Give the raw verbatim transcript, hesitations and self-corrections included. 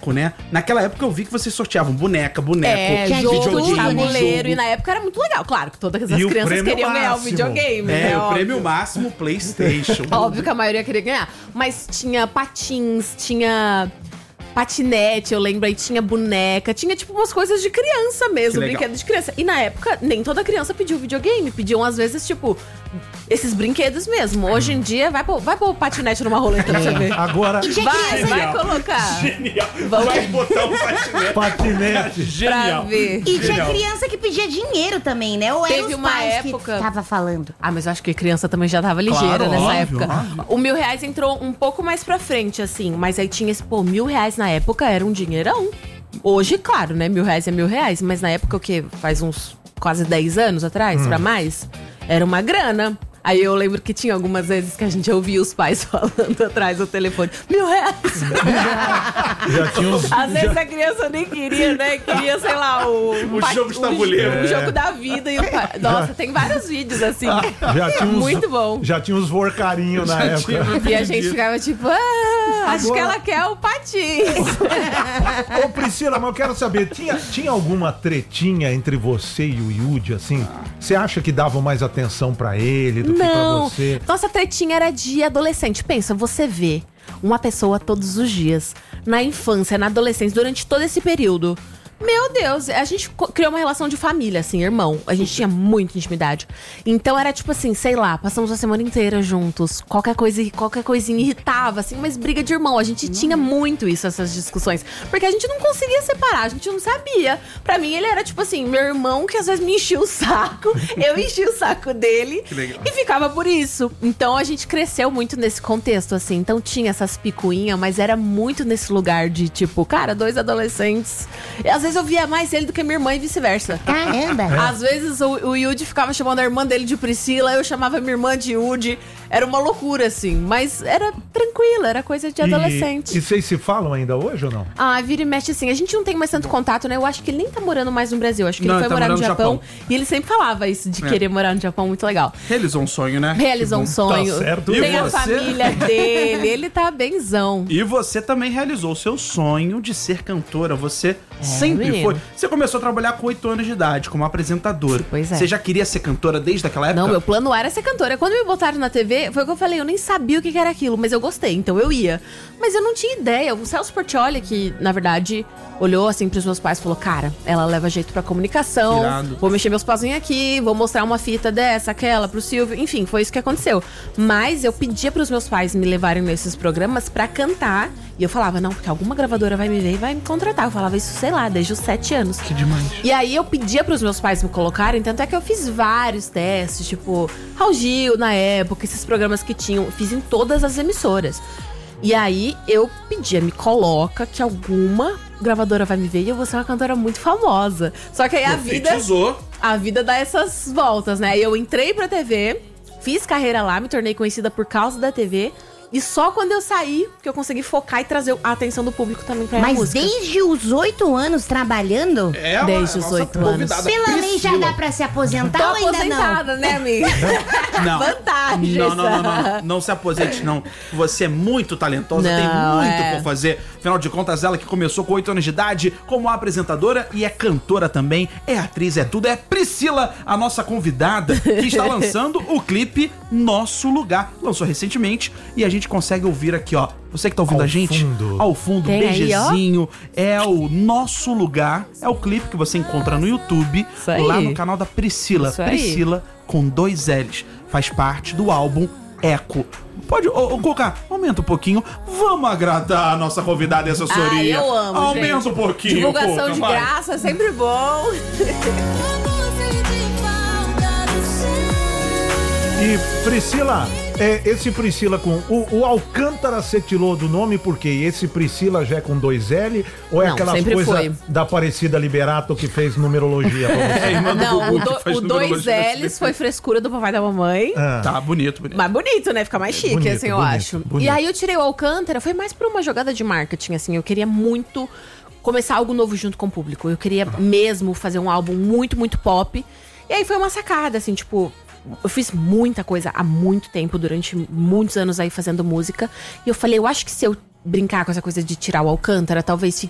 boneco, né? Naquela época eu vi que vocês sorteavam boneca, boneco, É, Tinha jogo, tudo, tabuleiro. né? E na época era muito legal. Claro que todas E as o crianças prêmio queriam ganhar o máximo. videogame. É, né? o Óbvio. prêmio máximo PlayStation. Óbvio que a maioria queria ganhar. Mas tinha patins, tinha patinete, eu lembro, aí tinha boneca, tinha tipo umas coisas de criança mesmo, Que legal. brinquedo de criança. E na época, nem toda criança pediu videogame, pediam às vezes, tipo, esses brinquedos mesmo. Hoje em dia, vai pôr, vai pôr o patinete numa roleta pra você ver. Agora, E tinha Vai, criança, vai colocar. Genial. Vamos. Vai botar um patinete. patinete. Pra Genial. ver. e tinha Genial. criança que pedia dinheiro também, né? Ou Teve eram os uma pais época- que tava falando. Ah, mas eu acho que criança também já tava ligeira Claro, nessa óbvio, época. óbvio. O mil reais entrou um pouco mais pra frente, assim. Mas aí tinha esse, pô, mil reais na época era um dinheirão. Hoje, claro, né? Mil reais é mil reais. Mas na época, o quê? Faz uns quase dez anos atrás, pra mais? Era uma grana. Aí eu lembro que tinha algumas vezes que a gente ouvia os pais falando atrás do telefone. Mil reais! Já tinha uns... Às vezes a criança nem queria, né? Queria, sei lá, o... O jogo de tabuleiro. O, o jogo da vida. E o pai... Nossa, tem vários vídeos assim. Já tinha uns, Muito bom. Já tinha uns vorcarinhos na Já época. tinha. E a gente ficava tipo, ah, acho Agora- que ela quer o patins. Ô, Priscila, mas eu quero saber, tinha, tinha alguma tretinha entre você e o Yudi, assim? Você acha que davam mais atenção pra ele do que pra Não, você? nossa tretinha era de adolescente. Pensa, você vê uma pessoa todos os dias, na infância, na adolescência, durante todo esse período. Meu Deus, a gente co- criou uma relação de família, assim, irmão. A gente tinha muita intimidade. Então era tipo assim, sei lá, passamos a semana inteira juntos. Qualquer coisa, qualquer coisinha irritava, assim, mas briga de irmão. A gente tinha muito isso, essas discussões. Porque a gente não conseguia separar, a gente não sabia. Pra mim, ele era tipo assim, meu irmão que às vezes me enchia o saco, eu enchia o saco dele. Que legal. E ficava por isso. Então a gente cresceu muito nesse contexto, assim. Então tinha essas picuinhas, mas era muito nesse lugar de tipo, cara, dois adolescentes. E, às vezes eu via mais ele do que minha irmã e vice-versa. Caramba! Às vezes o, o Yudi ficava chamando a irmã dele de Priscila, eu chamava minha irmã de Yudi. Era uma loucura, assim. Mas era tranquilo, era coisa de adolescente. E, e vocês se falam ainda hoje ou não? Ah, vira e mexe assim. A gente não tem mais tanto contato, né? Eu acho que ele nem tá morando mais no Brasil. Acho que Não, ele foi ele tá morar no morando no Japão, Japão. E ele sempre falava isso, de É. querer morar no Japão. Muito legal. Realizou um sonho, né? Realizou um sonho. Tá certo. E Tem a você? família dele. Ele tá benzão. E você também realizou o seu sonho de ser cantora. Você sempre menino. foi. Você começou a trabalhar com oito anos de idade, como apresentadora. Pois é. Você já queria ser cantora desde aquela época? Não, meu plano era ser cantora. Quando me botaram na T V, foi o que eu falei, eu nem sabia o que que era aquilo, mas eu gostei, então eu ia. Mas eu não tinha ideia. O Celso Portiolli, que na verdade olhou assim pros meus pais e falou: cara, ela leva jeito pra comunicação, Irado. vou mexer meus pauzinhos aqui, vou mostrar uma fita dessa, aquela, pro Silvio. Enfim, foi isso que aconteceu. Mas eu pedia pros meus pais me levarem nesses programas pra cantar. E eu falava, não, porque alguma gravadora vai me ver e vai me contratar. Eu falava isso, sei lá, desde os sete anos. Que demais. E aí eu pedia pros meus pais me colocarem, tanto é que eu fiz vários testes, tipo, Raul Gil na época, esses programas que tinham, fiz em todas as emissoras. E aí eu pedia, me coloca que alguma gravadora vai me ver e eu vou ser uma cantora muito famosa. Só que aí a vida, Profetizou. a vida dá essas voltas, né? Eu entrei pra T V, fiz carreira lá, me tornei conhecida por causa da T V. E só quando eu saí que eu consegui focar e trazer a atenção do público também pra minha Mas música. desde os oito anos trabalhando, É a- Desde a os nossa oito anos. convidada, pela lei já Priscila. dá pra se aposentar Tô ou ainda não? aposentada, né, amiga? Não. Vantagens. Não, não, não, não, não. Não se aposente, não. Você é muito talentosa, tem Não, muito é. por fazer. Afinal de contas, ela que começou com oito anos de idade como apresentadora e é cantora também, é atriz, é tudo. É Priscila, a nossa convidada, que está lançando o clipe Nosso Lugar. Lançou recentemente e a gente consegue ouvir aqui, ó. Você que tá ouvindo Ao a gente, fundo. ao fundo, Tem aí, ó. beijinho. É o Nosso Lugar. É o clipe que você encontra no YouTube, Isso aí. lá no canal da Priscila. Isso aí. Priscila com dois L's. Faz parte do álbum Eco. Pode, ô, ô Coca, aumenta um pouquinho. Vamos agradar a nossa convidada e assessoria. Ah, eu amo, Aumenta gente. um pouquinho, Divulgação Coca, de vai. graça é sempre bom. E Priscila, é, esse Priscila com... O, o Alcântara se tirou do nome por quê? E esse Priscila já é com dois L? Ou é Não, aquelas sempre coisas foi. da Aparecida Liberato que fez numerologia pra você? É, irmã do Não, Gugu o, que do, faz o dois numerologia da L's foi frescura do papai e da mamãe. Ah. Tá, bonito, bonito. Mais bonito, né? Fica mais chique, Bonito, assim, eu bonito, acho. bonito. E aí eu tirei o Alcântara, foi mais por uma jogada de marketing, assim. Eu queria muito começar algo novo junto com o público. Eu queria mesmo fazer um álbum muito, muito pop. E aí foi uma sacada, assim, tipo... Eu fiz muita coisa há muito tempo, durante muitos anos aí fazendo música. E eu falei, eu acho que se eu brincar com essa coisa de tirar o Alcântara, talvez fique